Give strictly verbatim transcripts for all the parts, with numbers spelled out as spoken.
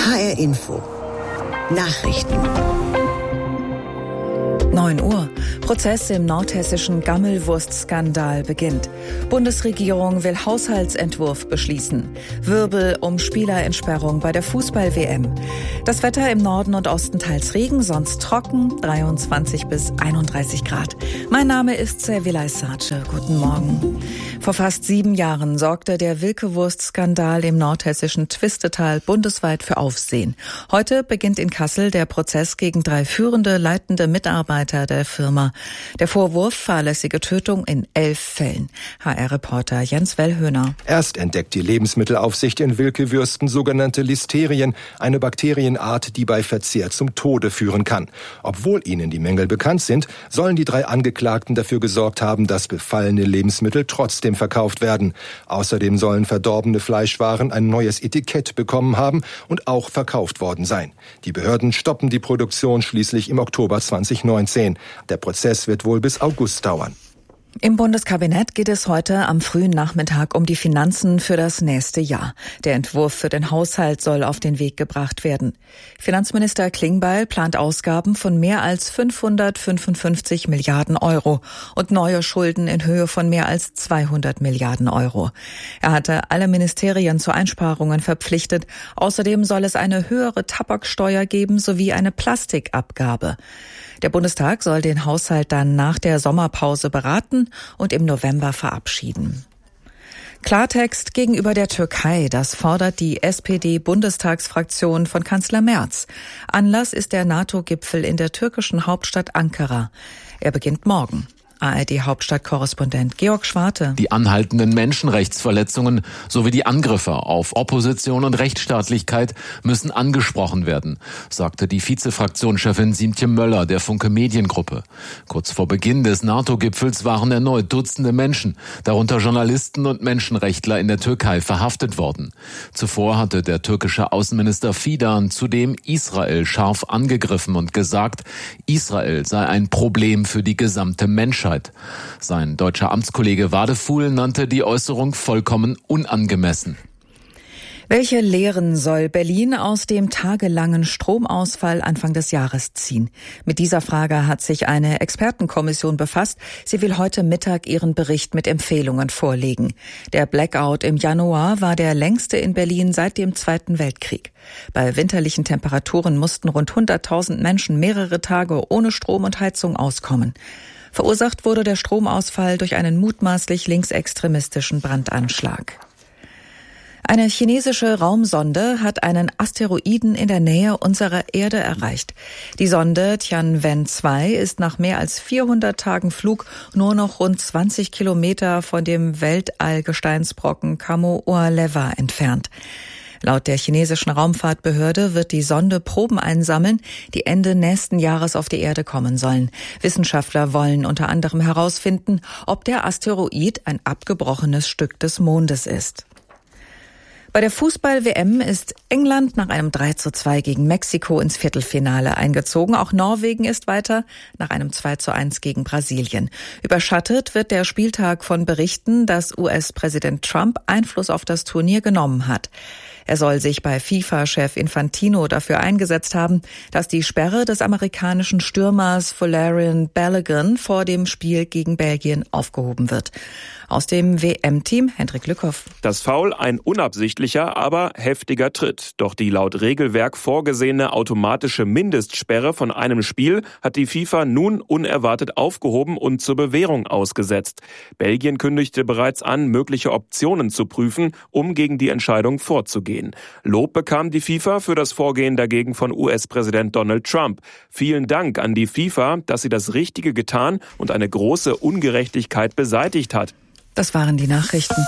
H R Info. Nachrichten. neun Uhr. Prozess im nordhessischen Gammelwurstskandal beginnt. Bundesregierung will Haushaltsentwurf beschließen. Wirbel um Spielerentsperrung bei der Fußball-W M. Das Wetter im Norden und Osten teils Regen, sonst trocken, dreiundzwanzig bis einunddreißig Grad. Mein Name ist Servilay Sace. Guten Morgen. Vor fast sieben Jahren sorgte der Wilke-Wurst-Skandal im nordhessischen Twistetal bundesweit für Aufsehen. Heute beginnt in Kassel der Prozess gegen drei führende leitende Mitarbeiter der Firma. Der Vorwurf fahrlässige Tötung in elf Fällen. H R-Reporter Jens Wellhöhner. Erst entdeckt die Lebensmittelaufsicht in Wilke-Würsten sogenannte Listerien, eine Bakterienart, die bei Verzehr zum Tode führen kann. Obwohl ihnen die Mängel bekannt sind, sollen die drei Angeklagten dafür gesorgt haben, dass befallene Lebensmittel trotzdem verkauft werden. Außerdem sollen verdorbene Fleischwaren ein neues Etikett bekommen haben und auch verkauft worden sein. Die Behörden stoppen die Produktion schließlich im Oktober zweitausendneunzehn. Der Prozess wird wohl bis August dauern. Im Bundeskabinett geht es heute am frühen Nachmittag um die Finanzen für das nächste Jahr. Der Entwurf für den Haushalt soll auf den Weg gebracht werden. Finanzminister Klingbeil plant Ausgaben von mehr als fünfhundertfünfundfünfzig Milliarden Euro und neue Schulden in Höhe von mehr als zweihundert Milliarden Euro. Er hatte alle Ministerien zu Einsparungen verpflichtet. Außerdem soll es eine höhere Tabaksteuer geben sowie eine Plastikabgabe. Der Bundestag soll den Haushalt dann nach der Sommerpause beraten und im November verabschieden. Klartext gegenüber der Türkei, das fordert die S P D-Bundestagsfraktion von Kanzler Merz. Anlass ist der NATO-Gipfel in der türkischen Hauptstadt Ankara. Er beginnt morgen. A R D-Hauptstadtkorrespondent Georg Schwarte. Die anhaltenden Menschenrechtsverletzungen sowie die Angriffe auf Opposition und Rechtsstaatlichkeit müssen angesprochen werden, sagte die Vizefraktionschefin Siemtje Möller der Funke Mediengruppe. Kurz vor Beginn des NATO-Gipfels waren erneut Dutzende Menschen, darunter Journalisten und Menschenrechtler in der Türkei, verhaftet worden. Zuvor hatte der türkische Außenminister Fidan zudem Israel scharf angegriffen und gesagt, Israel sei ein Problem für die gesamte Menschheit. Sein deutscher Amtskollege Wadefuhl nannte die Äußerung vollkommen unangemessen. Welche Lehren soll Berlin aus dem tagelangen Stromausfall Anfang des Jahres ziehen? Mit dieser Frage hat sich eine Expertenkommission befasst. Sie will heute Mittag ihren Bericht mit Empfehlungen vorlegen. Der Blackout im Januar war der längste in Berlin seit dem Zweiten Weltkrieg. Bei winterlichen Temperaturen mussten rund hunderttausend Menschen mehrere Tage ohne Strom und Heizung auskommen. Verursacht wurde der Stromausfall durch einen mutmaßlich linksextremistischen Brandanschlag. Eine chinesische Raumsonde hat einen Asteroiden in der Nähe unserer Erde erreicht. Die Sonde Tianwen zwei ist nach mehr als vierhundert Tagen Flug nur noch rund zwanzig Kilometer von dem Weltallgesteinsbrocken Kamoa-Lewa entfernt. Laut der chinesischen Raumfahrtbehörde wird die Sonde Proben einsammeln, die Ende nächsten Jahres auf die Erde kommen sollen. Wissenschaftler wollen unter anderem herausfinden, ob der Asteroid ein abgebrochenes Stück des Mondes ist. Bei der Fußball-W M ist England nach einem drei zu zwei gegen Mexiko ins Viertelfinale eingezogen. Auch Norwegen ist weiter nach einem zwei zu eins gegen Brasilien. Überschattet wird der Spieltag von Berichten, dass U S-Präsident Trump Einfluss auf das Turnier genommen hat. Er soll sich bei FIFA-Chef Infantino dafür eingesetzt haben, dass die Sperre des amerikanischen Stürmers Valerian Balogun vor dem Spiel gegen Belgien aufgehoben wird. Aus dem W M-Team Hendrik Lückhoff. Das Foul ein unabsichtlicher, aber heftiger Tritt. Doch die laut Regelwerk vorgesehene automatische Mindestsperre von einem Spiel hat die FIFA nun unerwartet aufgehoben und zur Bewährung ausgesetzt. Belgien kündigte bereits an, mögliche Optionen zu prüfen, um gegen die Entscheidung vorzugehen. Lob bekam die FIFA für das Vorgehen dagegen von U S-Präsident Donald Trump. Vielen Dank an die FIFA, dass sie das Richtige getan und eine große Ungerechtigkeit beseitigt hat. Das waren die Nachrichten.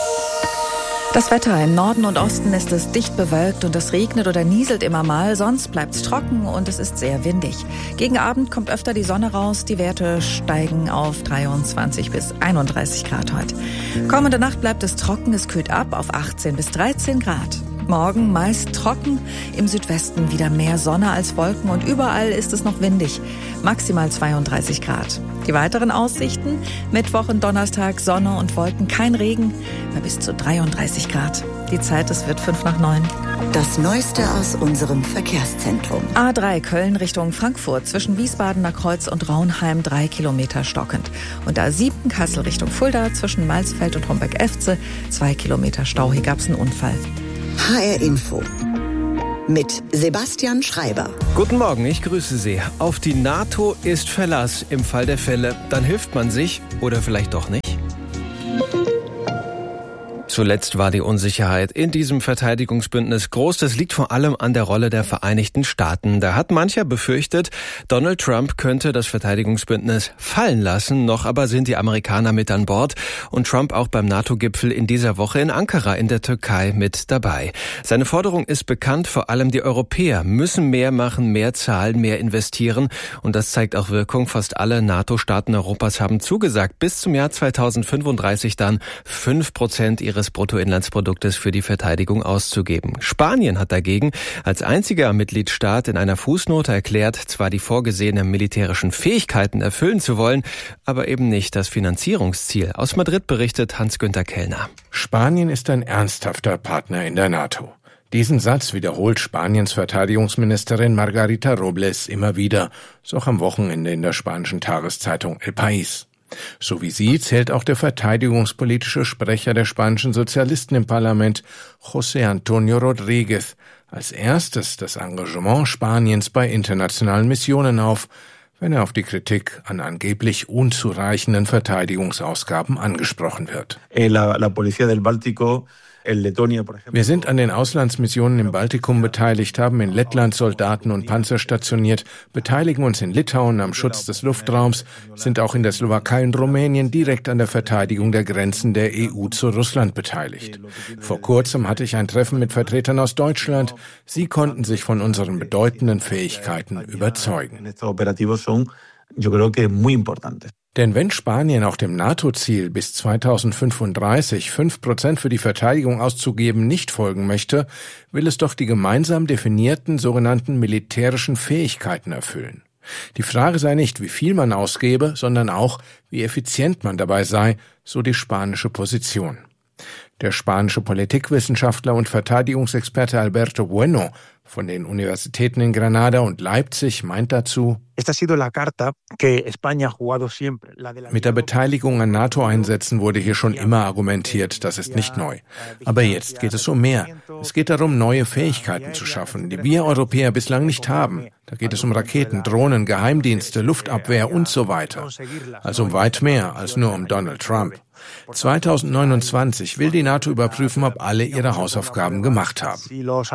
Das Wetter im Norden und Osten ist es dicht bewölkt und es regnet oder nieselt immer mal, sonst bleibt es trocken und es ist sehr windig. Gegen Abend kommt öfter die Sonne raus, die Werte steigen auf dreiundzwanzig bis einunddreißig Grad heute. Kommende Nacht bleibt es trocken, es kühlt ab auf achtzehn bis dreizehn Grad. Morgen meist trocken, im Südwesten wieder mehr Sonne als Wolken und überall ist es noch windig, maximal zweiunddreißig Grad. Die weiteren Aussichten: Mittwoch und Donnerstag Sonne und Wolken, kein Regen, bei bis zu dreiunddreißig Grad. Die Zeit, es wird fünf nach neun. Das Neueste aus unserem Verkehrszentrum. A drei Köln Richtung Frankfurt zwischen Wiesbadener Kreuz und Raunheim drei Kilometer stockend. Und A sieben Kassel Richtung Fulda zwischen Malsfeld und Homberg-Efze zwei Kilometer Stau. Hier gab es einen Unfall. H R Info mit Sebastian Schreiber. Guten Morgen, ich grüße Sie. Auf die NATO ist Verlass im Fall der Fälle. Dann hilft man sich oder vielleicht doch nicht. Zuletzt war die Unsicherheit in diesem Verteidigungsbündnis groß. Das liegt vor allem an der Rolle der Vereinigten Staaten. Da hat mancher befürchtet, Donald Trump könnte das Verteidigungsbündnis fallen lassen. Noch aber sind die Amerikaner mit an Bord und Trump auch beim NATO-Gipfel in dieser Woche in Ankara in der Türkei mit dabei. Seine Forderung ist bekannt, vor allem die Europäer müssen mehr machen, mehr zahlen, mehr investieren. Und das zeigt auch Wirkung. Fast alle NATO-Staaten Europas haben zugesagt, bis zum Jahr zweitausendfünfunddreißig dann fünf Prozent ihres Bruttoinlandsproduktes für die Verteidigung auszugeben. Spanien hat dagegen als einziger Mitgliedstaat in einer Fußnote erklärt, zwar die vorgesehenen militärischen Fähigkeiten erfüllen zu wollen, aber eben nicht das Finanzierungsziel. Aus Madrid berichtet Hans-Günther Kellner. Spanien ist ein ernsthafter Partner in der NATO. Diesen Satz wiederholt Spaniens Verteidigungsministerin Margarita Robles immer wieder, so auch am Wochenende in der spanischen Tageszeitung El País. So wie sie zählt auch der verteidigungspolitische Sprecher der spanischen Sozialisten im Parlament, José Antonio Rodríguez, als erstes das Engagement Spaniens bei internationalen Missionen auf, wenn er auf die Kritik an angeblich unzureichenden Verteidigungsausgaben angesprochen wird. La, la Policía del Báltico Wir sind an den Auslandsmissionen im Baltikum beteiligt, haben in Lettland Soldaten und Panzer stationiert, beteiligen uns in Litauen am Schutz des Luftraums, sind auch in der Slowakei und Rumänien direkt an der Verteidigung der Grenzen der E U zu Russland beteiligt. Vor kurzem hatte ich ein Treffen mit Vertretern aus Deutschland. Sie konnten sich von unseren bedeutenden Fähigkeiten überzeugen. Denn wenn Spanien auch dem NATO-Ziel bis zweitausendfünfunddreißig fünf Prozent für die Verteidigung auszugeben nicht folgen möchte, will es doch die gemeinsam definierten sogenannten militärischen Fähigkeiten erfüllen. Die Frage sei nicht, wie viel man ausgebe, sondern auch, wie effizient man dabei sei, so die spanische Position. Der spanische Politikwissenschaftler und Verteidigungsexperte Alberto Bueno von den Universitäten in Granada und Leipzig meint dazu: Mit der Beteiligung an NATO-Einsätzen wurde hier schon immer argumentiert, das ist nicht neu. Aber jetzt geht es um mehr. Es geht darum, neue Fähigkeiten zu schaffen, die wir Europäer bislang nicht haben. Da geht es um Raketen, Drohnen, Geheimdienste, Luftabwehr und so weiter. Also um weit mehr als nur um Donald Trump. zweitausendneunundzwanzig will die NATO überprüfen, ob alle ihre Hausaufgaben gemacht haben.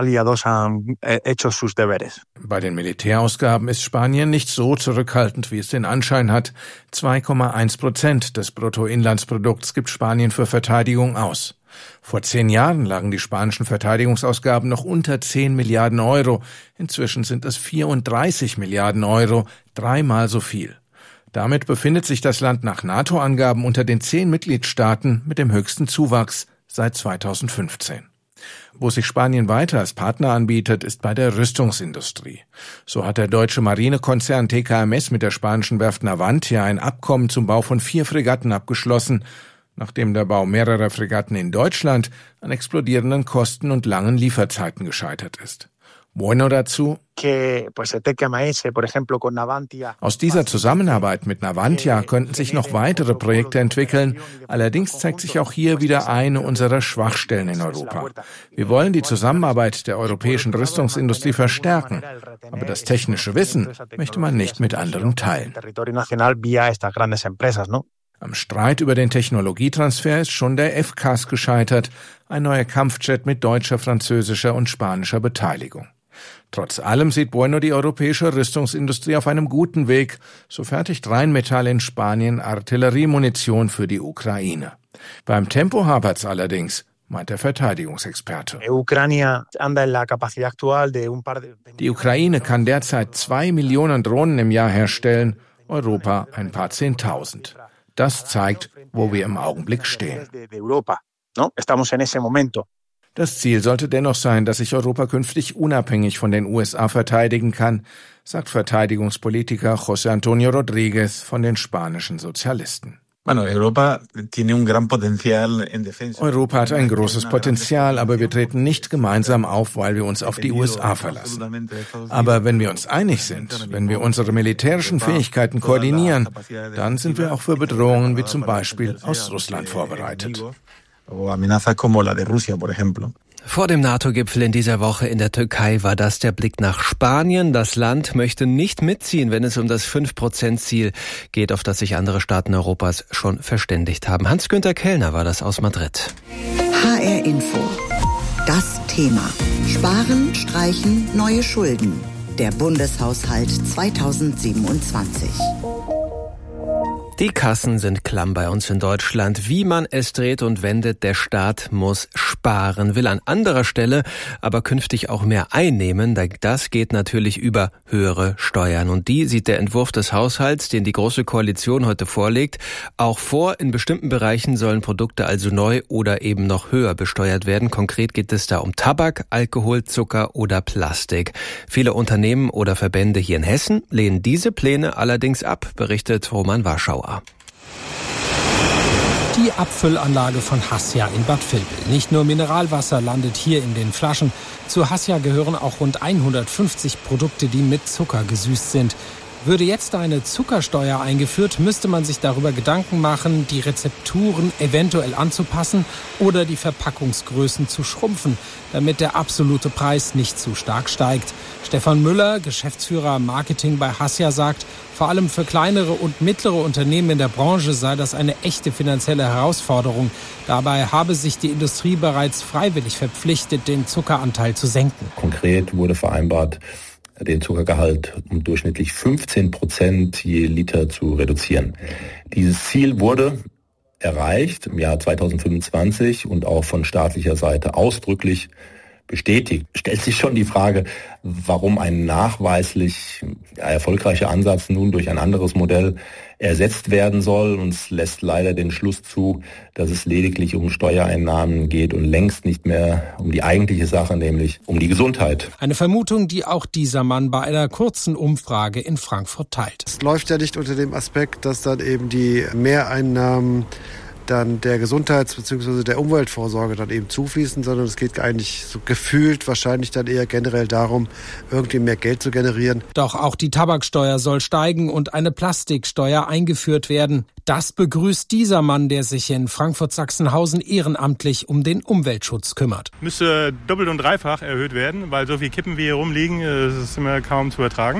Bei den Militärausgaben ist Spanien nicht so zurückhaltend, wie es den Anschein hat. zwei Komma eins Prozent des Bruttoinlandsprodukts gibt Spanien für Verteidigung aus. Vor zehn Jahren lagen die spanischen Verteidigungsausgaben noch unter zehn Milliarden Euro. Inzwischen sind es vierunddreißig Milliarden Euro, dreimal so viel. Damit befindet sich das Land nach NATO-Angaben unter den zehn Mitgliedstaaten mit dem höchsten Zuwachs seit zweitausendfünfzehn. Wo sich Spanien weiter als Partner anbietet, ist bei der Rüstungsindustrie. So hat der deutsche Marinekonzern T K M S mit der spanischen Werft Navantia ein Abkommen zum Bau von vier Fregatten abgeschlossen, nachdem der Bau mehrerer Fregatten in Deutschland an explodierenden Kosten und langen Lieferzeiten gescheitert ist. Bueno dazu: Aus dieser Zusammenarbeit mit Navantia könnten sich noch weitere Projekte entwickeln. Allerdings zeigt sich auch hier wieder eine unserer Schwachstellen in Europa. Wir wollen die Zusammenarbeit der europäischen Rüstungsindustrie verstärken, aber das technische Wissen möchte man nicht mit anderen teilen. Am Streit über den Technologietransfer ist schon der F C A S gescheitert, ein neuer Kampfjet mit deutscher, französischer und spanischer Beteiligung. Trotz allem sieht Bueno die europäische Rüstungsindustrie auf einem guten Weg. So fertigt Rheinmetall in Spanien Artilleriemunition für die Ukraine. Beim Tempo hapert's allerdings, meint der Verteidigungsexperte. Die Ukraine kann derzeit zwei Millionen Drohnen im Jahr herstellen, Europa ein paar Zehntausend. Das zeigt, wo wir im Augenblick stehen. Das Ziel sollte dennoch sein, dass sich Europa künftig unabhängig von den U S A verteidigen kann, sagt Verteidigungspolitiker José Antonio Rodríguez von den spanischen Sozialisten. Europa hat ein großes Potenzial, aber wir treten nicht gemeinsam auf, weil wir uns auf die U S A verlassen. Aber wenn wir uns einig sind, wenn wir unsere militärischen Fähigkeiten koordinieren, dann sind wir auch für Bedrohungen wie zum Beispiel aus Russland vorbereitet. Vor dem NATO-Gipfel in dieser Woche in der Türkei war das der Blick nach Spanien. Das Land möchte nicht mitziehen, wenn es um das fünf Prozent Ziel geht, auf das sich andere Staaten Europas schon verständigt haben. Hans-Günther Kellner war das aus Madrid. H R Info. Das Thema. Sparen, streichen, neue Schulden. Der Bundeshaushalt zweitausendsiebenundzwanzig. Die Kassen sind klamm bei uns in Deutschland. Wie man es dreht und wendet, der Staat muss sparen, will an anderer Stelle aber künftig auch mehr einnehmen. Das geht natürlich über höhere Steuern. Und die sieht der Entwurf des Haushalts, den die Große Koalition heute vorlegt, auch vor. In bestimmten Bereichen sollen Produkte also neu oder eben noch höher besteuert werden. Konkret geht es da um Tabak, Alkohol, Zucker oder Plastik. Viele Unternehmen oder Verbände hier in Hessen lehnen diese Pläne allerdings ab, berichtet Roman Warschauer. Die Abfüllanlage von Hassia in Bad Vilbel. Nicht nur Mineralwasser landet hier in den Flaschen. Zu Hassia gehören auch rund hundertfünfzig Produkte, die mit Zucker gesüßt sind. Würde jetzt eine Zuckersteuer eingeführt, müsste man sich darüber Gedanken machen, die Rezepturen eventuell anzupassen oder die Verpackungsgrößen zu schrumpfen, damit der absolute Preis nicht zu stark steigt. Stefan Müller, Geschäftsführer Marketing bei Hassia, sagt, vor allem für kleinere und mittlere Unternehmen in der Branche sei das eine echte finanzielle Herausforderung. Dabei habe sich die Industrie bereits freiwillig verpflichtet, den Zuckeranteil zu senken. Konkret wurde vereinbart, den Zuckergehalt um durchschnittlich fünfzehn Prozent je Liter zu reduzieren. Dieses Ziel wurde erreicht im Jahr zweitausendfünfundzwanzig und auch von staatlicher Seite ausdrücklich bestätigt. Stellt sich schon die Frage, warum ein nachweislich erfolgreicher Ansatz nun durch ein anderes Modell ersetzt werden soll. Uns lässt leider den Schluss zu, dass es lediglich um Steuereinnahmen geht und längst nicht mehr um die eigentliche Sache, nämlich um die Gesundheit. Eine Vermutung, die auch dieser Mann bei einer kurzen Umfrage in Frankfurt teilt. Es läuft ja nicht unter dem Aspekt, dass dann eben die Mehreinnahmen dann der Gesundheits- bzw. der Umweltvorsorge dann eben zufließen, sondern es geht eigentlich so gefühlt wahrscheinlich dann eher generell darum, irgendwie mehr Geld zu generieren. Doch auch die Tabaksteuer soll steigen und eine Plastiksteuer eingeführt werden. Das begrüßt dieser Mann, der sich in Frankfurt-Sachsenhausen ehrenamtlich um den Umweltschutz kümmert. Müsste doppelt und dreifach erhöht werden, weil so viele Kippen wie hier rumliegen, das ist immer kaum zu ertragen.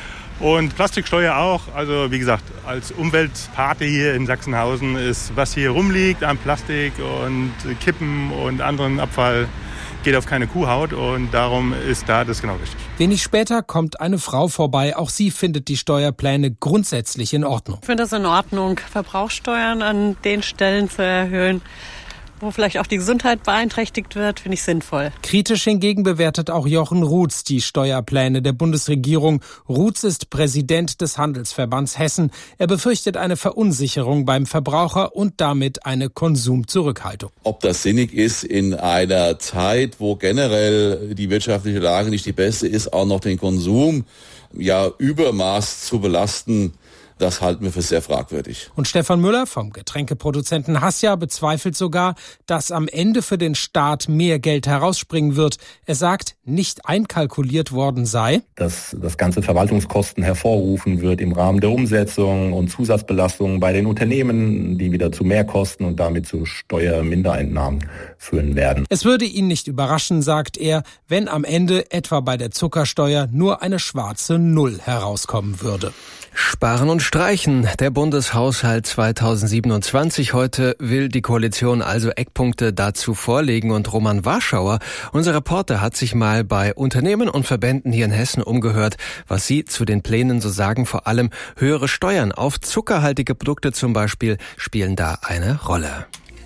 Und Plastiksteuer auch, also wie gesagt, als Umweltpate hier in Sachsenhausen ist, was hier rumliegt an Plastik und Kippen und anderen Abfall, geht auf keine Kuhhaut und darum ist da das genau richtig. Wenig später kommt eine Frau vorbei, auch sie findet die Steuerpläne grundsätzlich in Ordnung. Ich finde das in Ordnung, Verbrauchssteuern an den Stellen zu erhöhen, wo vielleicht auch die Gesundheit beeinträchtigt wird, finde ich sinnvoll. Kritisch hingegen bewertet auch Jochen Ruetz die Steuerpläne der Bundesregierung. Ruetz ist Präsident des Handelsverbands Hessen. Er befürchtet eine Verunsicherung beim Verbraucher und damit eine Konsumzurückhaltung. Ob das sinnig ist, in einer Zeit, wo generell die wirtschaftliche Lage nicht die beste ist, auch noch den Konsum ja Übermaß zu belasten, das halten wir für sehr fragwürdig. Und Stefan Müller vom Getränkeproduzenten Hassia bezweifelt sogar, dass am Ende für den Staat mehr Geld herausspringen wird. Er sagt, nicht einkalkuliert worden sei, dass das ganze Verwaltungskosten hervorrufen wird im Rahmen der Umsetzung und Zusatzbelastungen bei den Unternehmen, die wieder zu Mehrkosten und damit zu Steuermindereinnahmen führen werden. Es würde ihn nicht überraschen, sagt er, wenn am Ende etwa bei der Zuckersteuer nur eine schwarze Null herauskommen würde. Sparen und streichen. Der Bundeshaushalt zweitausendsiebenundzwanzig. Heute will die Koalition also Eckpunkte dazu vorlegen. Und Roman Warschauer, unser Reporter, hat sich mal bei Unternehmen und Verbänden hier in Hessen umgehört, was sie zu den Plänen so sagen. Vor allem höhere Steuern auf zuckerhaltige Produkte zum Beispiel spielen da eine Rolle.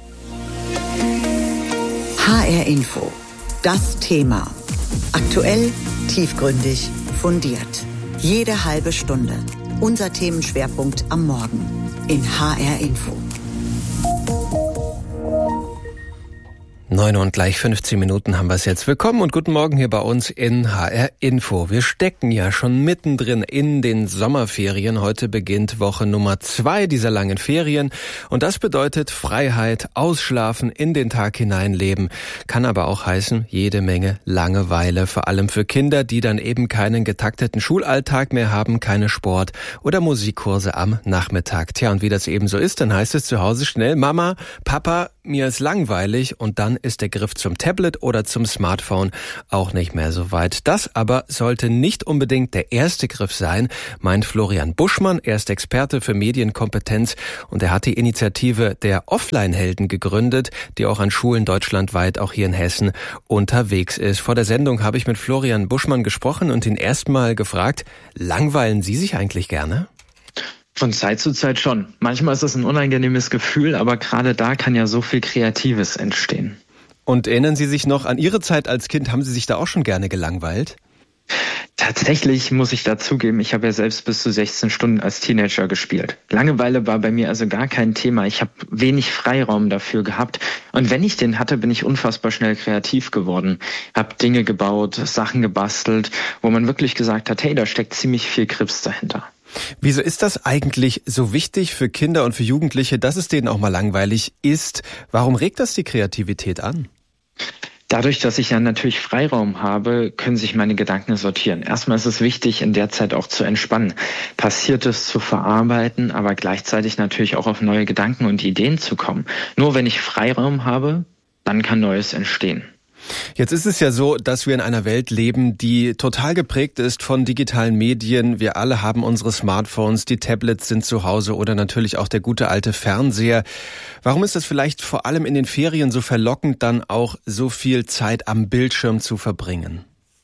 H R Info. Das Thema. Aktuell, tiefgründig, fundiert. Jede halbe Stunde. Unser Themenschwerpunkt am Morgen in H R Info. Neun und gleich fünfzehn Minuten haben wir es jetzt. Willkommen und guten Morgen hier bei uns in H R Info. Wir stecken ja schon mittendrin in den Sommerferien. Heute beginnt Woche Nummer zwei dieser langen Ferien. Und das bedeutet Freiheit, Ausschlafen, in den Tag hineinleben. Kann aber auch heißen, jede Menge Langeweile. Vor allem für Kinder, die dann eben keinen getakteten Schulalltag mehr haben, keine Sport- oder Musikkurse am Nachmittag. Tja, und wie das eben so ist, dann heißt es zu Hause schnell, Mama, Papa, mir ist langweilig, und dann ist der Griff zum Tablet oder zum Smartphone auch nicht mehr so weit. Das aber sollte nicht unbedingt der erste Griff sein, meint Florian Buschmann. Er ist Experte für Medienkompetenz und er hat die Initiative der Offline-Helden gegründet, die auch an Schulen deutschlandweit, auch hier in Hessen, unterwegs ist. Vor der Sendung habe ich mit Florian Buschmann gesprochen und ihn erstmal gefragt, langweilen Sie sich eigentlich gerne? Von Zeit zu Zeit schon. Manchmal ist das ein unangenehmes Gefühl, aber gerade da kann ja so viel Kreatives entstehen. Und erinnern Sie sich noch an Ihre Zeit als Kind? Haben Sie sich da auch schon gerne gelangweilt? Tatsächlich muss ich dazugeben, ich habe ja selbst bis zu sechzehn Stunden als Teenager gespielt. Langeweile war bei mir also gar kein Thema. Ich habe wenig Freiraum dafür gehabt. Und wenn ich den hatte, bin ich unfassbar schnell kreativ geworden. Habe Dinge gebaut, Sachen gebastelt, wo man wirklich gesagt hat, hey, da steckt ziemlich viel Grips dahinter. Wieso ist das eigentlich so wichtig für Kinder und für Jugendliche, dass es denen auch mal langweilig ist? Warum regt das die Kreativität an? Dadurch, dass ich ja natürlich Freiraum habe, können sich meine Gedanken sortieren. Erstmal ist es wichtig, in der Zeit auch zu entspannen, Passiertes zu verarbeiten, aber gleichzeitig natürlich auch auf neue Gedanken und Ideen zu kommen. Nur wenn ich Freiraum habe, dann kann Neues entstehen. Jetzt ist es ja so, dass wir in einer Welt leben, die total geprägt ist von digitalen Medien. Wir alle haben unsere Smartphones, die Tablets sind zu Hause oder natürlich auch der gute alte Fernseher. Warum ist es vielleicht vor allem in den Ferien so verlockend, dann auch so viel Zeit am Bildschirm zu verbringen?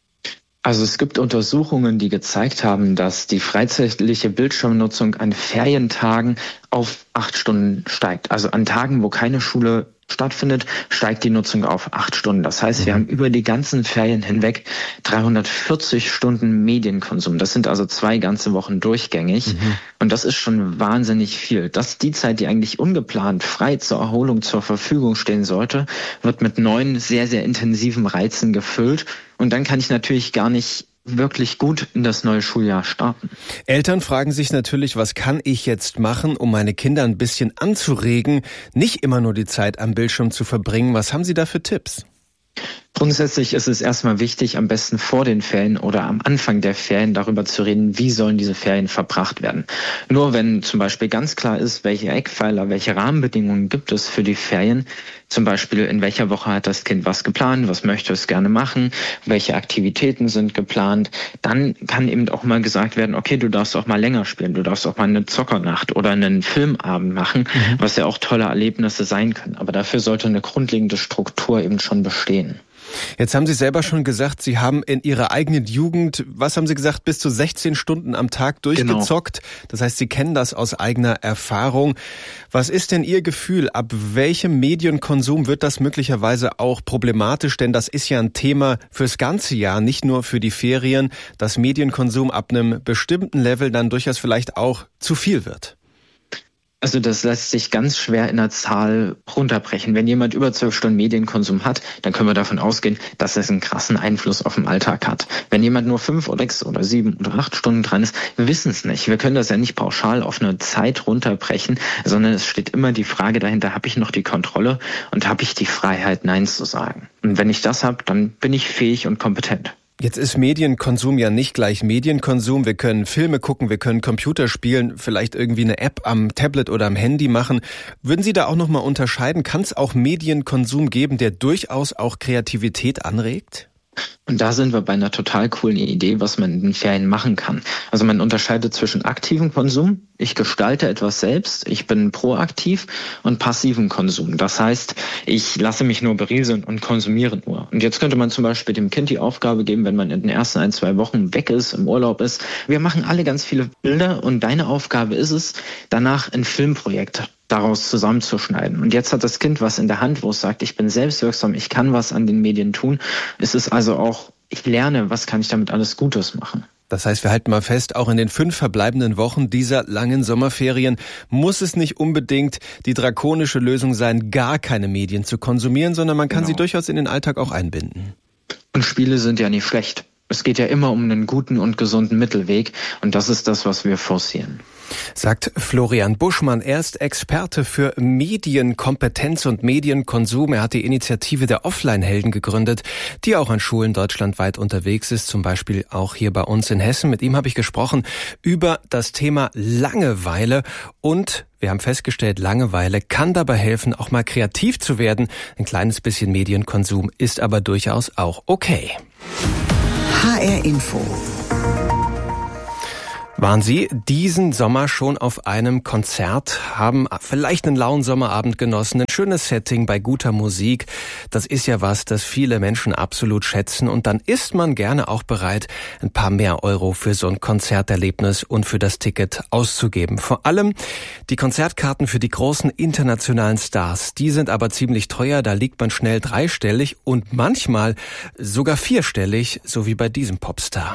Also es gibt Untersuchungen, die gezeigt haben, dass die freizeitliche Bildschirmnutzung an Ferientagen auf acht Stunden steigt. Also an Tagen, wo keine Schule stattfindet, steigt die Nutzung auf acht Stunden. Das heißt, wir haben über die ganzen Ferien hinweg dreihundertvierzig Stunden Medienkonsum. Das sind also zwei ganze Wochen durchgängig. Mhm. Und das ist schon wahnsinnig viel. Das ist die Zeit, die eigentlich ungeplant frei zur Erholung zur Verfügung stehen sollte, wird mit neuen, sehr, sehr intensiven Reizen gefüllt. Und dann kann ich natürlich gar nicht wirklich gut in das neue Schuljahr starten. Eltern fragen sich natürlich, was kann ich jetzt machen, um meine Kinder ein bisschen anzuregen, nicht immer nur die Zeit am Bildschirm zu verbringen. Was haben Sie da für Tipps? Grundsätzlich ist es erstmal wichtig, am besten vor den Ferien oder am Anfang der Ferien darüber zu reden, wie sollen diese Ferien verbracht werden. Nur wenn zum Beispiel ganz klar ist, welche Eckpfeiler, welche Rahmenbedingungen gibt es für die Ferien, zum Beispiel in welcher Woche hat das Kind was geplant, was möchte es gerne machen, welche Aktivitäten sind geplant, dann kann eben auch mal gesagt werden, okay, du darfst auch mal länger spielen, du darfst auch mal eine Zockernacht oder einen Filmabend machen, mhm. was ja auch tolle Erlebnisse sein können. Aber dafür sollte eine grundlegende Struktur eben schon bestehen. Jetzt haben Sie selber schon gesagt, Sie haben in Ihrer eigenen Jugend, was haben Sie gesagt, bis zu sechzehn Stunden am Tag durchgezockt. Genau. Das heißt, Sie kennen das aus eigener Erfahrung. Was ist denn Ihr Gefühl? Ab welchem Medienkonsum wird das möglicherweise auch problematisch? Denn das ist ja ein Thema fürs ganze Jahr, nicht nur für die Ferien, dass Medienkonsum ab einem bestimmten Level dann durchaus vielleicht auch zu viel wird. Also das lässt sich ganz schwer in der Zahl runterbrechen. Wenn jemand über zwölf Stunden Medienkonsum hat, dann können wir davon ausgehen, dass es einen krassen Einfluss auf den Alltag hat. Wenn jemand nur fünf oder sechs oder sieben oder acht Stunden dran ist, wir wissen es nicht. Wir können das ja nicht pauschal auf eine Zeit runterbrechen, sondern es steht immer die Frage dahinter, habe ich noch die Kontrolle und habe ich die Freiheit, Nein zu sagen? Und wenn ich das habe, dann bin ich fähig und kompetent. Jetzt ist Medienkonsum ja nicht gleich Medienkonsum. Wir können Filme gucken, wir können Computer spielen, vielleicht irgendwie eine App am Tablet oder am Handy machen. Würden Sie da auch nochmal unterscheiden? Kann es auch Medienkonsum geben, der durchaus auch Kreativität anregt? Und da sind wir bei einer total coolen Idee, was man in den Ferien machen kann. Also man unterscheidet zwischen aktivem Konsum, ich gestalte etwas selbst, ich bin proaktiv, und passivem Konsum. Das heißt, ich lasse mich nur berieseln und konsumiere nur. Und jetzt könnte man zum Beispiel dem Kind die Aufgabe geben, wenn man in den ersten ein, zwei Wochen weg ist, im Urlaub ist, wir machen alle ganz viele Bilder und deine Aufgabe ist es, danach ein Filmprojekt daraus zusammenzuschneiden. Und jetzt hat das Kind was in der Hand, wo es sagt, ich bin selbstwirksam, ich kann was an den Medien tun. Es ist also auch, ich lerne, was kann ich damit alles Gutes machen. Das heißt, wir halten mal fest, auch in den fünf verbleibenden Wochen dieser langen Sommerferien muss es nicht unbedingt die drakonische Lösung sein, gar keine Medien zu konsumieren, sondern man kann genau. sie durchaus in den Alltag auch einbinden. Und Spiele sind ja nicht schlecht. Es geht ja immer um einen guten und gesunden Mittelweg und das ist das, was wir forcieren. Sagt Florian Buschmann. Er ist Experte für Medienkompetenz und Medienkonsum. Er hat die Initiative der Offline-Helden gegründet, die auch an Schulen deutschlandweit unterwegs ist, zum Beispiel auch hier bei uns in Hessen. Mit ihm habe ich gesprochen über das Thema Langeweile und wir haben festgestellt, Langeweile kann dabei helfen, auch mal kreativ zu werden. Ein kleines bisschen Medienkonsum ist aber durchaus auch okay. H R Info. Waren Sie diesen Sommer schon auf einem Konzert, haben vielleicht einen lauen Sommerabend genossen, ein schönes Setting bei guter Musik? Das ist ja was, das viele Menschen absolut schätzen und dann ist man gerne auch bereit, ein paar mehr Euro für so ein Konzerterlebnis und für das Ticket auszugeben. Vor allem die Konzertkarten für die großen internationalen Stars, die sind aber ziemlich teuer, da liegt man schnell dreistellig und manchmal sogar vierstellig, so wie bei diesem Popstar.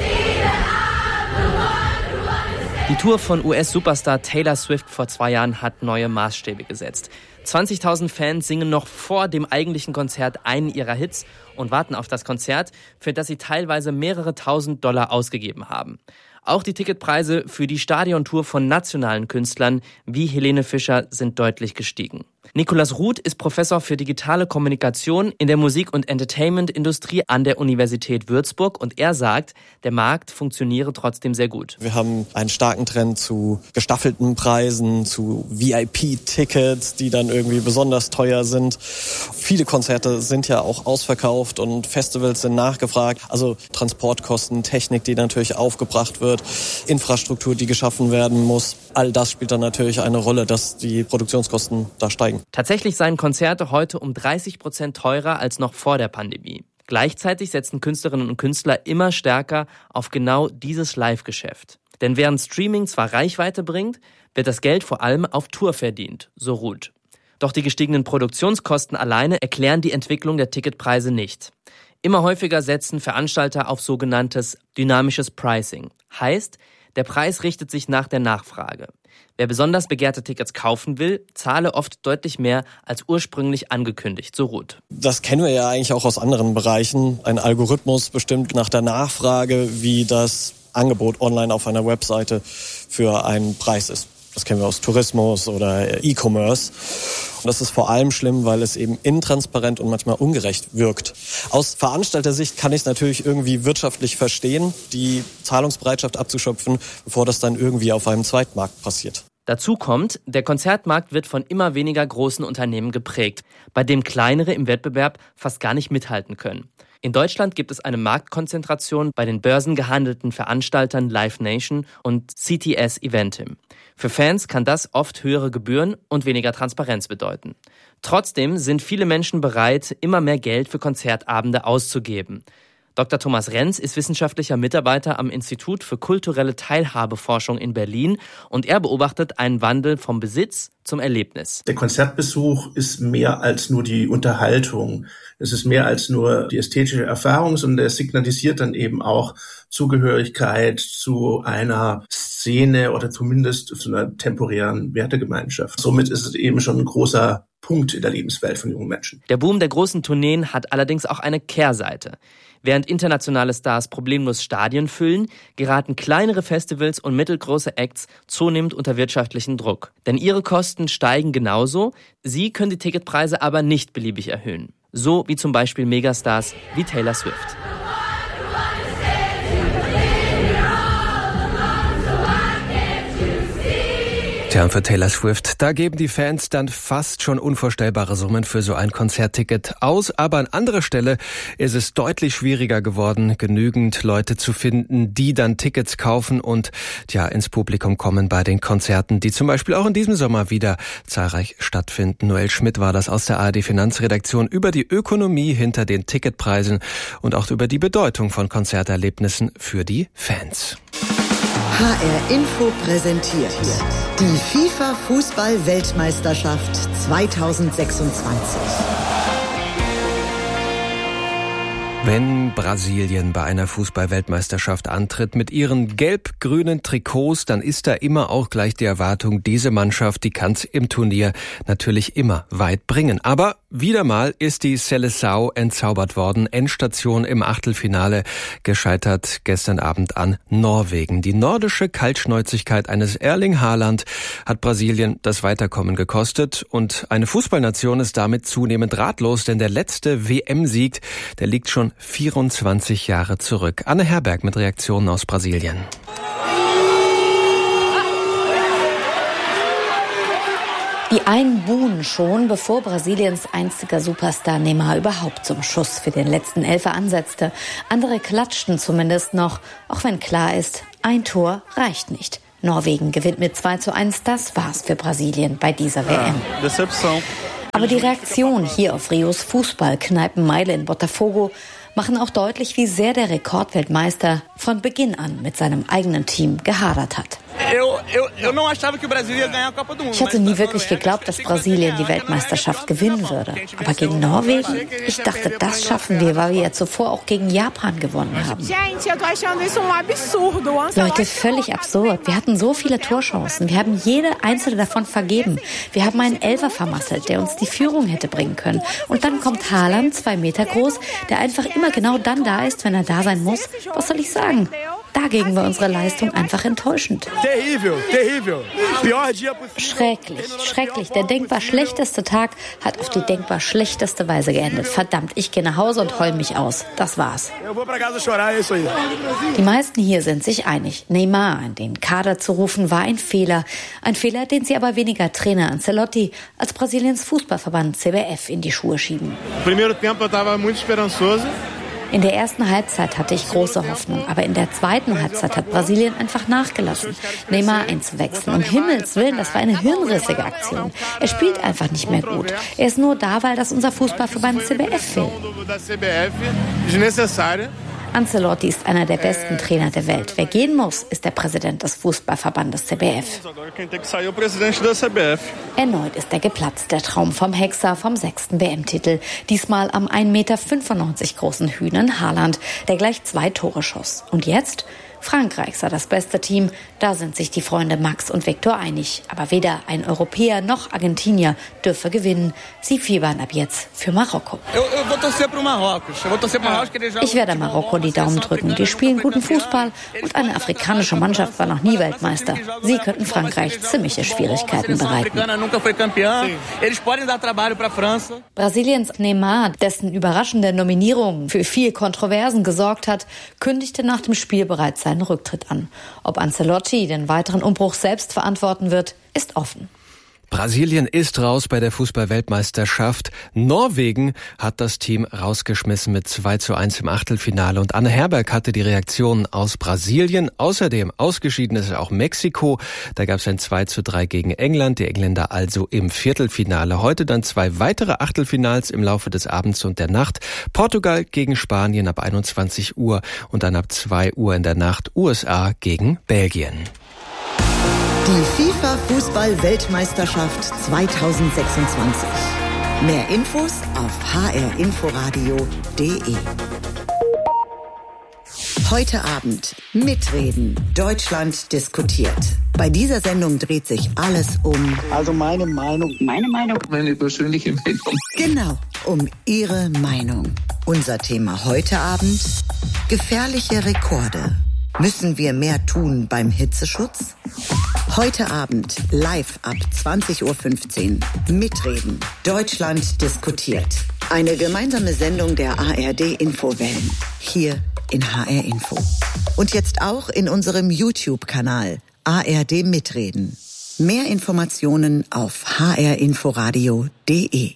Die Tour von U S-Superstar Taylor Swift vor zwei Jahren hat neue Maßstäbe gesetzt. zwanzigtausend Fans singen noch vor dem eigentlichen Konzert einen ihrer Hits und warten auf das Konzert, für das sie teilweise mehrere tausend Dollar ausgegeben haben. Auch die Ticketpreise für die Stadiontour von nationalen Künstlern wie Helene Fischer sind deutlich gestiegen. Nikolaus Ruth ist Professor für digitale Kommunikation in der Musik- und Entertainment-Industrie an der Universität Würzburg und er sagt, der Markt funktioniere trotzdem sehr gut. Wir haben einen starken Trend zu gestaffelten Preisen, zu V I P-Tickets, die dann irgendwie besonders teuer sind. Viele Konzerte sind ja auch ausverkauft und Festivals sind nachgefragt. Also Transportkosten, Technik, die natürlich aufgebracht wird, Infrastruktur, die geschaffen werden muss. All das spielt dann natürlich eine Rolle, dass die Produktionskosten da steigen. Tatsächlich seien Konzerte heute um dreißig Prozent teurer als noch vor der Pandemie. Gleichzeitig setzen Künstlerinnen und Künstler immer stärker auf genau dieses Live-Geschäft. Denn während Streaming zwar Reichweite bringt, wird das Geld vor allem auf Tour verdient, so Ruth. Doch die gestiegenen Produktionskosten alleine erklären die Entwicklung der Ticketpreise nicht. Immer häufiger setzen Veranstalter auf sogenanntes dynamisches Pricing. Heißt, der Preis richtet sich nach der Nachfrage. Wer besonders begehrte Tickets kaufen will, zahle oft deutlich mehr als ursprünglich angekündigt, so Ruth. Das kennen wir ja eigentlich auch aus anderen Bereichen. Ein Algorithmus bestimmt nach der Nachfrage, wie das Angebot online auf einer Webseite für einen Preis ist. Das kennen wir aus Tourismus oder E-Commerce. Und das ist vor allem schlimm, weil es eben intransparent und manchmal ungerecht wirkt. Aus Veranstalter-Sicht kann ich es natürlich irgendwie wirtschaftlich verstehen, die Zahlungsbereitschaft abzuschöpfen, bevor das dann irgendwie auf einem Zweitmarkt passiert. Dazu kommt, der Konzertmarkt wird von immer weniger großen Unternehmen geprägt, bei dem kleinere im Wettbewerb fast gar nicht mithalten können. In Deutschland gibt es eine Marktkonzentration bei den börsengehandelten Veranstaltern Live Nation und C T S Eventim. Für Fans kann das oft höhere Gebühren und weniger Transparenz bedeuten. Trotzdem sind viele Menschen bereit, immer mehr Geld für Konzertabende auszugeben. Doktor Thomas Renz ist wissenschaftlicher Mitarbeiter am Institut für kulturelle Teilhabeforschung in Berlin und er beobachtet einen Wandel vom Besitz zum Erlebnis. Der Konzertbesuch ist mehr als nur die Unterhaltung. Es ist mehr als nur die ästhetische Erfahrung, sondern es signalisiert dann eben auch Zugehörigkeit zu einer Szene oder zumindest zu einer temporären Wertegemeinschaft. Somit ist es eben schon ein großer Punkt in der Lebenswelt von jungen Menschen. Der Boom der großen Tourneen hat allerdings auch eine Kehrseite. Während internationale Stars problemlos Stadien füllen, geraten kleinere Festivals und mittelgroße Acts zunehmend unter wirtschaftlichen Druck. Denn ihre Kosten steigen genauso, sie können die Ticketpreise aber nicht beliebig erhöhen. So wie zum Beispiel Megastars wie Taylor Swift. Tja, und für Taylor Swift, da geben die Fans dann fast schon unvorstellbare Summen für so ein Konzertticket aus. Aber an anderer Stelle ist es deutlich schwieriger geworden, genügend Leute zu finden, die dann Tickets kaufen und tja, ins Publikum kommen bei den Konzerten, die zum Beispiel auch in diesem Sommer wieder zahlreich stattfinden. Noel Schmidt war das aus der A R D Finanzredaktion über die Ökonomie hinter den Ticketpreisen und auch über die Bedeutung von Konzerterlebnissen für die Fans. H R Info präsentiert die FIFA-Fußball-Weltmeisterschaft zweitausendsechsundzwanzig. Wenn Brasilien bei einer Fußball-Weltmeisterschaft antritt mit ihren gelb-grünen Trikots, dann ist da immer auch gleich die Erwartung, diese Mannschaft, die kann's im Turnier natürlich immer weit bringen. Aber wieder mal ist die Seleção entzaubert worden. Endstation im Achtelfinale, gescheitert gestern Abend an Norwegen. Die nordische Kaltschnäuzigkeit eines Erling Haaland hat Brasilien das Weiterkommen gekostet. Und eine Fußballnation ist damit zunehmend ratlos, denn der letzte W M-Sieg, der liegt schon vierundzwanzig Jahre zurück. Anne Herberg mit Reaktionen aus Brasilien. Die einen buhen schon, bevor Brasiliens einziger Superstar Neymar überhaupt zum Schuss für den letzten Elfer ansetzte. Andere klatschten zumindest noch, auch wenn klar ist, ein Tor reicht nicht. Norwegen gewinnt mit zwei zu eins, das war's für Brasilien bei dieser W M. Aber die Reaktion hier auf Rios Fußballkneipenmeile in Botafogo machen auch deutlich, wie sehr der Rekordweltmeister von Beginn an mit seinem eigenen Team gehadert hat. Ich hatte nie wirklich geglaubt, dass Brasilien die Weltmeisterschaft gewinnen würde. Aber gegen Norwegen? Ich dachte, das schaffen wir, weil wir ja zuvor auch gegen Japan gewonnen haben. Leute, völlig absurd. Wir hatten so viele Torchancen. Wir haben jede einzelne davon vergeben. Wir haben einen Elfer vermasselt, der uns die Führung hätte bringen können. Und dann kommt Haaland, zwei Meter groß, der einfach immer genau dann da ist, wenn er da sein muss. Was soll ich sagen? Dagegen war unsere Leistung einfach enttäuschend. Schrecklich, schrecklich. Der denkbar schlechteste Tag hat auf die denkbar schlechteste Weise geendet. Verdammt, ich gehe nach Hause und heul mich aus. Das war's. Die meisten hier sind sich einig. Neymar in den Kader zu rufen, war ein Fehler. Ein Fehler, den sie aber weniger Trainer Ancelotti als Brasiliens Fußballverband C B F in die Schuhe schieben. In der ersten Halbzeit hatte ich große Hoffnung, aber in der zweiten Halbzeit hat Brasilien einfach nachgelassen. Neymar einzuwechseln, um Himmels Willen, das war eine hirnrissige Aktion. Er spielt einfach nicht mehr gut. Er ist nur da, weil das unser Fußballverband C B F will. Ancelotti ist einer der besten Trainer der Welt. Wer gehen muss, ist der Präsident des Fußballverbandes C B F. Erneut ist er geplatzt, der Traum vom Hexer, vom sechsten W M-Titel. Diesmal am ein Meter fünfundneunzig großen Hühnen Haaland, der gleich zwei Tore schoss. Und jetzt? Frankreich sei das beste Team. Da sind sich die Freunde Max und Viktor einig. Aber weder ein Europäer noch Argentinier dürfe gewinnen. Sie fiebern ab jetzt für Marokko. Ich werde Marokko die Daumen drücken. Die spielen guten Fußball und eine afrikanische Mannschaft war noch nie Weltmeister. Sie könnten Frankreich ziemliche Schwierigkeiten bereiten. Brasiliens Neymar, dessen überraschende Nominierung für viel Kontroversen gesorgt hat, kündigte nach dem Spiel bereits seinen Rücktritt an. Ob Ancelotti den weiteren Umbruch selbst verantworten wird, ist offen. Brasilien ist raus bei der Fußball-Weltmeisterschaft. Norwegen hat das Team rausgeschmissen mit zwei zu eins im Achtelfinale. Und Anne Herberg hatte die Reaktionen aus Brasilien. Außerdem ausgeschieden ist auch Mexiko. Da gab es ein zwei zu drei gegen England. Die Engländer also im Viertelfinale. Heute dann zwei weitere Achtelfinals im Laufe des Abends und der Nacht. Portugal gegen Spanien ab einundzwanzig Uhr und dann ab zwei Uhr in der Nacht U S A gegen Belgien. Die FIFA-Fußball-Weltmeisterschaft zweitausendsechsundzwanzig. Mehr Infos auf h r inforadio punkt d e. Heute Abend mitreden. Deutschland diskutiert. Bei dieser Sendung dreht sich alles um... Also meine Meinung. Meine Meinung. Meine persönliche Meinung. Genau, um Ihre Meinung. Unser Thema heute Abend: gefährliche Rekorde. Müssen wir mehr tun beim Hitzeschutz? Heute Abend live ab zwanzig Uhr fünfzehn. Mitreden. Deutschland diskutiert. Eine gemeinsame Sendung der A R D-Infowellen. Hier in H R Info. Und jetzt auch in unserem YouTube-Kanal A R D Mitreden. Mehr Informationen auf h r inforadio punkt d e.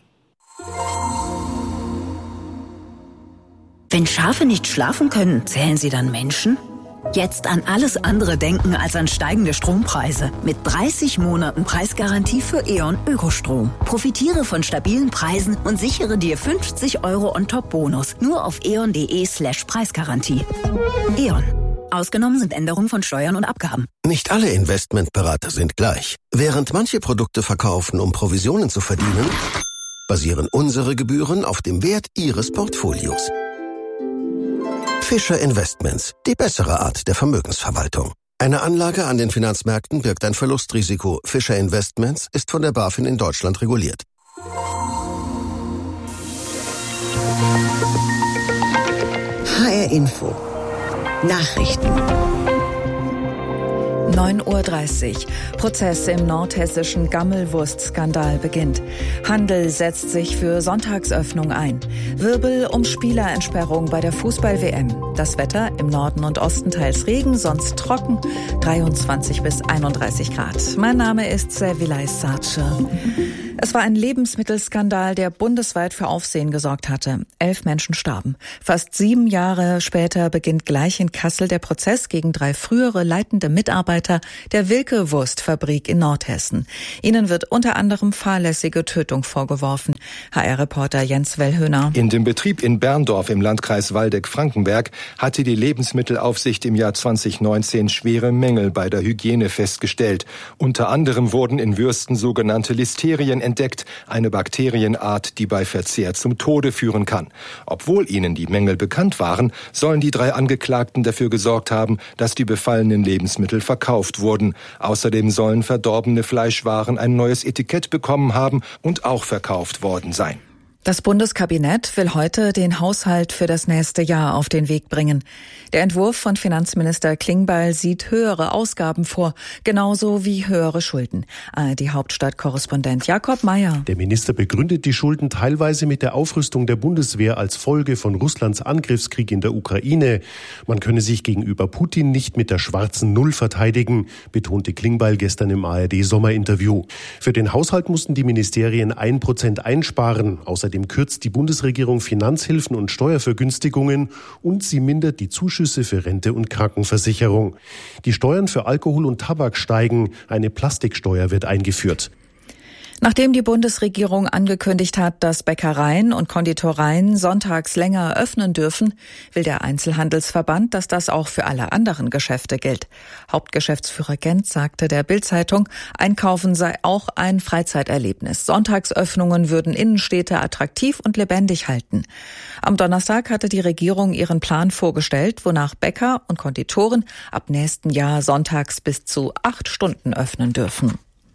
Wenn Schafe nicht schlafen können, zählen sie dann Menschen? Jetzt an alles andere denken als an steigende Strompreise. Mit dreißig Monaten Preisgarantie für E.ON Ökostrom. Profitiere von stabilen Preisen und sichere dir fünfzig Euro On-Top-Bonus. Nur auf eon.de slash Preisgarantie. E.ON. Ausgenommen sind Änderungen von Steuern und Abgaben. Nicht alle Investmentberater sind gleich. Während manche Produkte verkaufen, um Provisionen zu verdienen, basieren unsere Gebühren auf dem Wert Ihres Portfolios. Fischer Investments, die bessere Art der Vermögensverwaltung. Eine Anlage an den Finanzmärkten birgt ein Verlustrisiko. Fischer Investments ist von der BaFin in Deutschland reguliert. H R Info. Nachrichten. neun Uhr dreißig. Prozess im nordhessischen Gammelwurst-Skandal beginnt. Handel setzt sich für Sonntagsöffnung ein. Wirbel um Spielerentsperrung bei der Fußball-W M. Das Wetter im Norden und Osten teils Regen, sonst trocken. dreiundzwanzig bis einunddreißig Grad. Mein Name ist Servilay Sarce. Es war ein Lebensmittelskandal, der bundesweit für Aufsehen gesorgt hatte. Elf Menschen starben. Fast sieben Jahre später beginnt gleich in Kassel der Prozess gegen drei frühere leitende Mitarbeiter der Wilke-Wurstfabrik in Nordhessen. Ihnen wird unter anderem fahrlässige Tötung vorgeworfen. H R-Reporter Jens Wellhöhner. In dem Betrieb in Berndorf im Landkreis Waldeck-Frankenberg hatte die Lebensmittelaufsicht im Jahr zwanzig neunzehn schwere Mängel bei der Hygiene festgestellt. Unter anderem wurden in Würsten sogenannte Listerien entdeckt, eine Bakterienart, die bei Verzehr zum Tode führen kann. Obwohl ihnen die Mängel bekannt waren, sollen die drei Angeklagten dafür gesorgt haben, dass die befallenen Lebensmittel verkauft wurden. Außerdem sollen verdorbene Fleischwaren ein neues Etikett bekommen haben und auch verkauft worden sein. Das Bundeskabinett will heute den Haushalt für das nächste Jahr auf den Weg bringen. Der Entwurf von Finanzminister Klingbeil sieht höhere Ausgaben vor, genauso wie höhere Schulden. A R D-Hauptstadtkorrespondent Jakob Mayer. Der Minister begründet die Schulden teilweise mit der Aufrüstung der Bundeswehr als Folge von Russlands Angriffskrieg in der Ukraine. Man könne sich gegenüber Putin nicht mit der schwarzen Null verteidigen, betonte Klingbeil gestern im A R D-Sommerinterview. Für den Haushalt mussten die Ministerien ein Prozent einsparen. Außerdem Außerdem kürzt die Bundesregierung Finanzhilfen und Steuervergünstigungen und sie mindert die Zuschüsse für Rente und Krankenversicherung. Die Steuern für Alkohol und Tabak steigen, eine Plastiksteuer wird eingeführt. Nachdem die Bundesregierung angekündigt hat, dass Bäckereien und Konditoreien sonntags länger öffnen dürfen, will der Einzelhandelsverband, dass das auch für alle anderen Geschäfte gilt. Hauptgeschäftsführer Gent sagte der Bild-Zeitung, Einkaufen sei auch ein Freizeiterlebnis. Sonntagsöffnungen würden Innenstädte attraktiv und lebendig halten. Am Donnerstag hatte die Regierung ihren Plan vorgestellt, wonach Bäcker und Konditoren ab nächsten Jahr sonntags bis zu acht Stunden öffnen dürfen.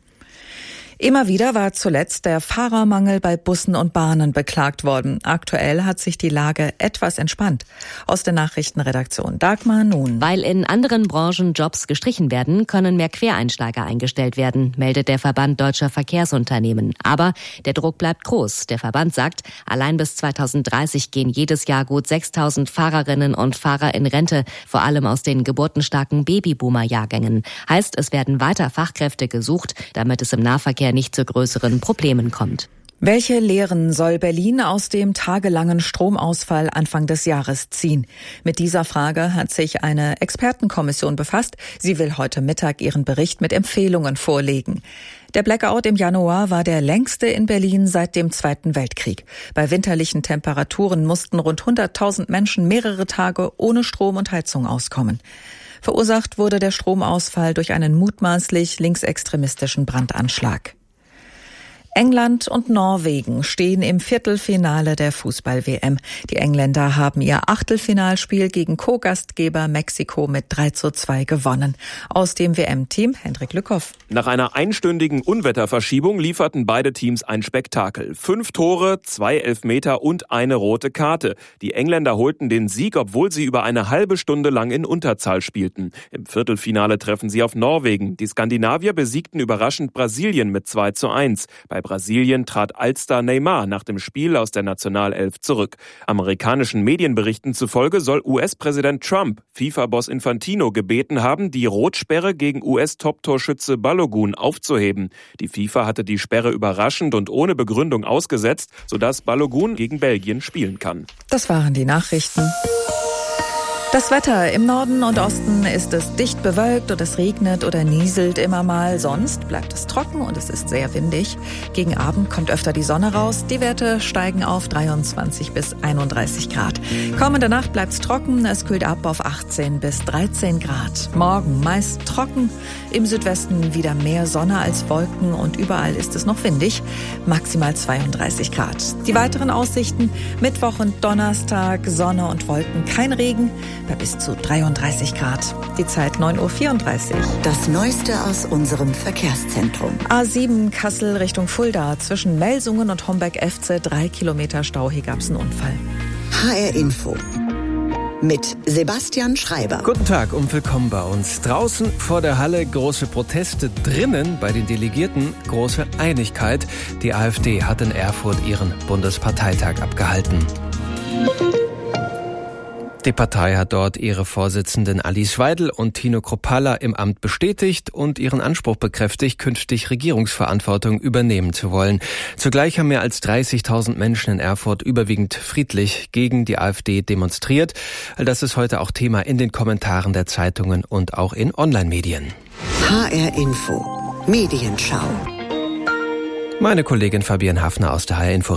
Immer wieder war zuletzt der Fahrermangel bei Bussen und Bahnen beklagt worden. Aktuell hat sich die Lage etwas entspannt. Aus der Nachrichtenredaktion Dagmar Nun. Weil in anderen Branchen Jobs gestrichen werden, können mehr Quereinsteiger eingestellt werden, meldet der Verband Deutscher Verkehrsunternehmen. Aber der Druck bleibt groß. Der Verband sagt, allein bis zweitausenddreißig gehen jedes Jahr gut sechstausend Fahrerinnen und Fahrer in Rente, vor allem aus den geburtenstarken Babyboomer-Jahrgängen. Heißt, es werden weiter Fachkräfte gesucht, damit es im Nahverkehr nicht zu größeren Problemen kommt. Welche Lehren soll Berlin aus dem tagelangen Stromausfall Anfang des Jahres ziehen? Mit dieser Frage hat sich eine Expertenkommission befasst. Sie will heute Mittag ihren Bericht mit Empfehlungen vorlegen. Der Blackout im Januar war der längste in Berlin seit dem Zweiten Weltkrieg. Bei winterlichen Temperaturen mussten rund hunderttausend Menschen mehrere Tage ohne Strom und Heizung auskommen. Verursacht wurde der Stromausfall durch einen mutmaßlich linksextremistischen Brandanschlag. England und Norwegen stehen im Viertelfinale der Fußball-W M. Die Engländer haben ihr Achtelfinalspiel gegen Co-Gastgeber Mexiko mit drei zu zwei gewonnen. Aus dem W M-Team Hendrik Lückhoff. Nach einer einstündigen Unwetterverschiebung lieferten beide Teams ein Spektakel. Fünf Tore, zwei Elfmeter und eine rote Karte. Die Engländer holten den Sieg, obwohl sie über eine halbe Stunde lang in Unterzahl spielten. Im Viertelfinale treffen sie auf Norwegen. Die Skandinavier besiegten überraschend Brasilien mit zwei zu eins. Bei Brasilien trat Allstar Neymar nach dem Spiel aus der Nationalelf zurück. Amerikanischen Medienberichten zufolge soll U S-Präsident Trump FIFA-Boss Infantino gebeten haben, die Rotsperre gegen U S-Top-Torschütze Balogun aufzuheben. Die FIFA hatte die Sperre überraschend und ohne Begründung ausgesetzt, sodass Balogun gegen Belgien spielen kann. Das waren die Nachrichten. Das Wetter im Norden und Osten ist es dicht bewölkt und es regnet oder nieselt immer mal. Sonst bleibt es trocken und es ist sehr windig. Gegen Abend kommt öfter die Sonne raus. Die Werte steigen auf dreiundzwanzig bis einunddreißig Grad. Kommende Nacht bleibt es trocken. Es kühlt ab auf achtzehn bis dreizehn Grad. Morgen meist trocken. Im Südwesten wieder mehr Sonne als Wolken und überall ist es noch windig. Maximal zweiunddreißig Grad. Die weiteren Aussichten: Mittwoch und Donnerstag Sonne und Wolken, kein Regen. Bei bis zu dreiunddreißig Grad. Die Zeit neun Uhr vierunddreißig. Das Neueste aus unserem Verkehrszentrum. A sieben Kassel Richtung Fulda. Zwischen Melsungen und Homberg-Efze drei Kilometer Stau. Hier gab es einen Unfall. H R Info mit Sebastian Schreiber. Guten Tag und willkommen bei uns. Draußen vor der Halle große Proteste, drinnen bei den Delegierten große Einigkeit. Die AfD hat in Erfurt ihren Bundesparteitag abgehalten. Die Partei hat dort ihre Vorsitzenden Alice Weidel und Tino Kruppalla im Amt bestätigt und ihren Anspruch bekräftigt, künftig Regierungsverantwortung übernehmen zu wollen. Zugleich haben mehr als dreißigtausend Menschen in Erfurt überwiegend friedlich gegen die AfD demonstriert. All das ist heute auch Thema in den Kommentaren der Zeitungen und auch in Online-Medien. H R Info Medienschau. Meine Kollegin Fabienne Hafner aus der H R Info